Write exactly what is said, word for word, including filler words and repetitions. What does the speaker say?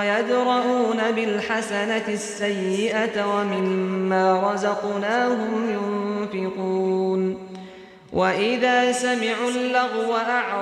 ويدرؤون بالحسنة السيئة ومما رزقناهم ينفقون وإذا سمعوا اللغو أعرضوا